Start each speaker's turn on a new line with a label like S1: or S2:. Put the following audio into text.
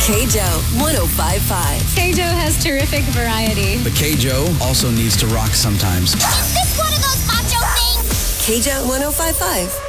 S1: KJO 105.5.
S2: KJO has terrific variety.
S3: But KJO also needs to rock sometimes.
S4: Is this one of those macho things?
S1: KJO 105.5.